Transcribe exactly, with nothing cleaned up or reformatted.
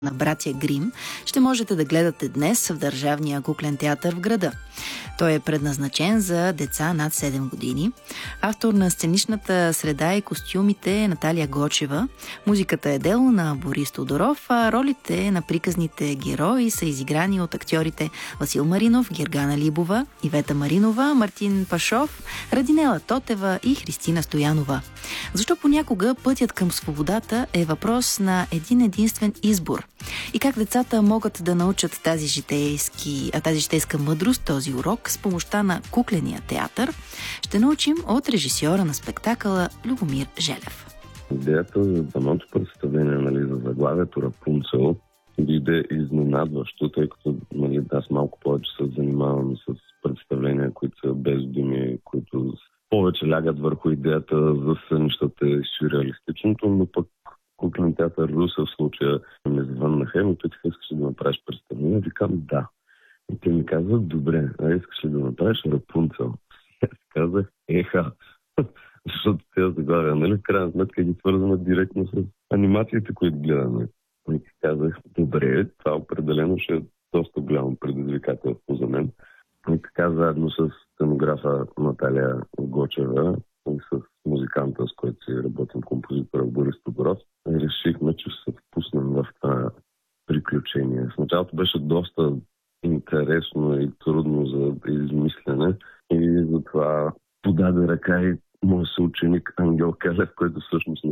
на братя Грим ще можете да гледате днес в Държавния куклен театър в града. Той е предназначен за деца над седем години. Автор на сценичната среда и костюмите е Наталия Гочева. Музиката е дело на Борис Тодоров, а ролите на приказните герои са изиграни от актьорите Васил Маринов, Гергана Либова, Ивета Маринова, Мартин Пашов, Радинела Тотева и Христина Стоянова. Защо понякога пътят към свободата е въпрос на един единствен избор? И как децата могат да научат тази, житейски, а тази житейска мъдрост, този урок с помощта на кукления театър, ще научим от режисьора на спектакъла Любомир Желев. Идеята за самото представление, нали, за заглавието Рапунцел иде изненадващо, тъй като, нали, аз малко повече се занимавам с представления, които са без думи, които повече лягат върху идеята за сънищата и сюрреалистичното, но пък Куклен театър Русе в случая ме звъннаха и ме питаха, искаш ли да направиш представление? Викам да. И те ми казват, добре, а искаш ли да направиш Рапунцел? Аз казах, еха, защото тези заглавия, нали, в крайна сметка ги свързваме директно с анимациите, които гледаме. И казах, добре, това определено ще е доста голямо предизвикателство за мен. И така, заедно с сценографа Наталия Гочева и с музиканта, с който си работим, композитора Борис Тодоров, решихме, че ще се впуснем в това приключение. В началото беше доста интересно и трудно за измислене и затова подаде ръка и моят съученик Ангел Келев, който всъщност